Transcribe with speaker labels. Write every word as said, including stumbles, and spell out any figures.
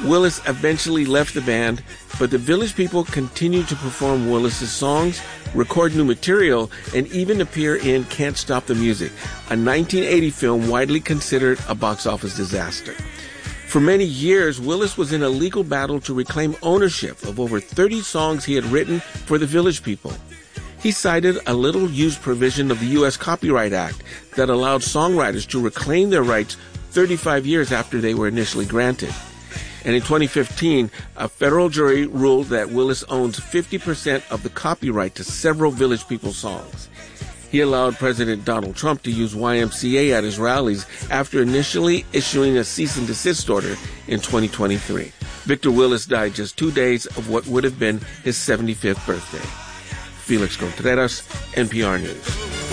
Speaker 1: Willis eventually left the band, but the Village People continued to perform Willis's songs, record new material, and even appear in Can't Stop the Music, a nineteen eighty film widely considered a box office disaster. For many years, Willis was in a legal battle to reclaim ownership of over thirty songs he had written for the Village People. He cited a little-used provision of the U S Copyright Act that allowed songwriters to reclaim their rights thirty-five years after they were initially granted. And in twenty fifteen, a federal jury ruled that Willis owns fifty percent of the copyright to several Village People songs. He allowed President Donald Trump to use Y M C A at his rallies after initially issuing a cease and desist order in twenty twenty-three. Victor Willis died just two days of what would have been his seventy-fifth birthday. Felix Contreras, N P R News.